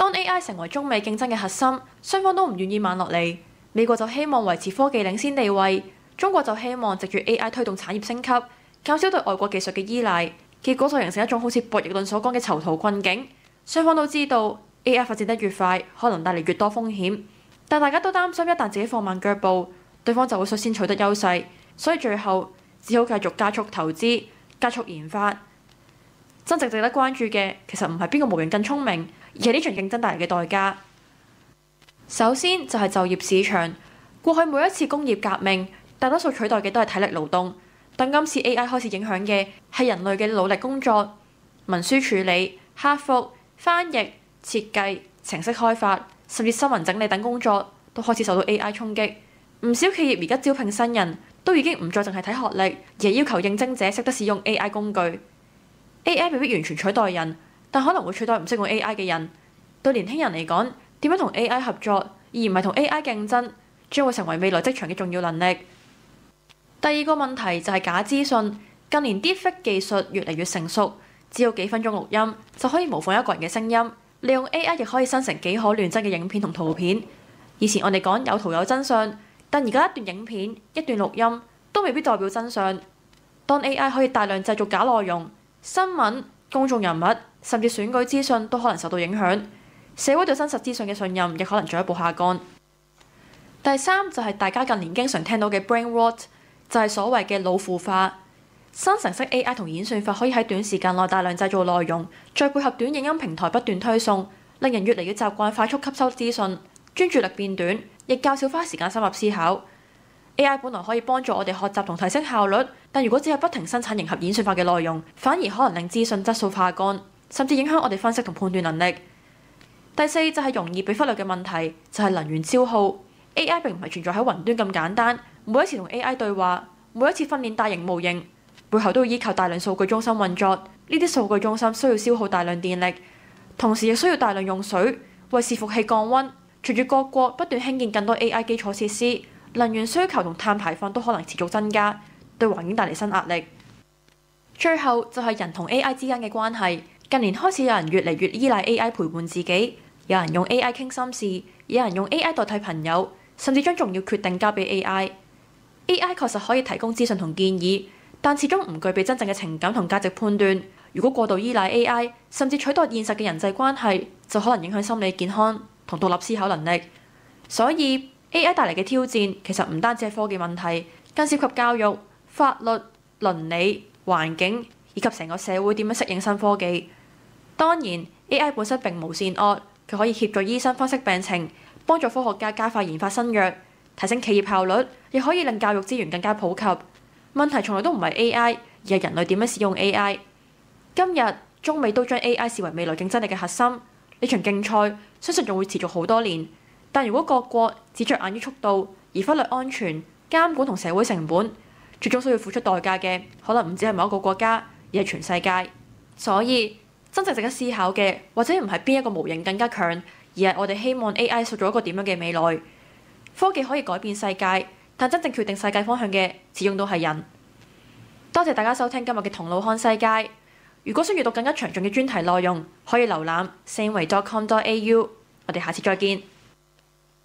當 AI 成為中美競爭嘅核心，雙方都唔願意慢落嚟。美國就希望維持科技領先地位，中國就希望藉住 AI 推動產業升級，減少對外國技術嘅依賴。結果就形成一種好似博弈論所講嘅囚徒困境。雙方都知道 AI 發展得越快，可能帶嚟越多風險，但大家都擔心一旦自己放慢腳步，對方就會率先取得優勢，所以最後只好繼續加速投資、加速研發。真正值得關注嘅其實唔係邊個模型更聰明，而係呢場競爭帶嚟嘅代價。首先就係就業市場。過去每一次工業革命，大多數取代嘅都係體力勞動，但今次 AI 開始影響嘅係人類嘅努力工作，文書處理、客服、翻譯、設計、程式開發，甚至新聞整理等工作都開始受到 AI 衝擊。唔少企業而家招聘新人都已經唔再淨係睇學歷，而係要求應徵者識得使用 AI 工具。AI 未必完全取代人，但可能會取代唔識用 AI 嘅人。對年輕人嚟講，點樣同 AI 合作，而唔係同 AI 競爭，將會成為未來職場嘅重要能力。第二個問題就係假資訊。近年 Deepfake 技術越嚟越成熟，只要幾分鐘錄音就可以模仿一個人嘅聲音，利用 AI 亦可以生成幾可亂真嘅影片同圖片。以前我哋講有圖有真相，但而家一段影片、一段錄音都未必代表真相。當 AI 可以大量製造假內容，新聞、公眾人物甚至選舉資訊都可能受到影響，社會對真實資訊嘅信任亦可能進一步下降。第三就係大家近年經常聽到嘅 brain rot， 就係所謂嘅腦腐化。生成式 AI 同演算法可以喺短時間內大量製造內容，再配合短影音平台不斷推送，令人越嚟越習慣快速吸收資訊，專注力變短，亦較少花時間深入思考。AI 本來可以幫助我哋學習同提升效率，但如果只係不停生產迎合演算法嘅內容，反而可能令資訊質素下降，甚至影響我哋分析同判斷能力。第四就係容易被忽略嘅問題，就係能源消耗。AI 並唔係存在喺雲端咁簡單，每一次同 AI 對話，每一次訓練大型模型，背後都要依靠大量數據中心運作。呢啲數據中心需要消耗大量電力，同時亦需要大量用水為伺服器降溫。隨住各國不斷興建更多 AI 基礎設施，能源需求同碳排放都可能持續增加，對環境帶嚟新壓力。最後就係人同 AI 之間嘅關係。近年開始有人越嚟越依賴 AI 陪伴自己，有人用 AI 傾心事，有人用 AI 代替朋友，甚至將重要決定交俾 AI。AI 確實可以提供資訊同建議，但始終唔具備真正嘅情感同價值判斷。如果過度依賴 AI，甚至取代現實嘅人際關係，就可能影響心理健康同獨立思考能力。所以 AI 帶嚟嘅挑戰其實唔單止係科技問題，更涉及教育、法律、倫理、環境以及成個社會點樣適應新科技。當然 AI 本身並無善惡，佢可以協助醫生分析病情，幫助科學家加快研發新藥，提升企業效率，亦可以令教育資源更加普及。問題從來都唔係 AI， 而係人類點樣使用 AI。今日中美都將 AI 視為未來競爭力嘅核心，呢場競賽相信仲會持續好多年。但如果各國只着眼於速度，而忽略安全、監管同社會成本，最終需要付出代價嘅可能唔止係某一個國家，而係全世界。所以真正值得思考嘅，或者唔係邊一個模型更加強，而係我哋希望 AI 塑造一個點樣嘅未來。科技可以改變世界，但真正決定世界方向嘅，始終都係人。多謝大家收聽今日嘅同路看世界。如果想閱讀更加詳盡嘅專題內容，可以瀏覽 sameway.com.au。我哋下次再見。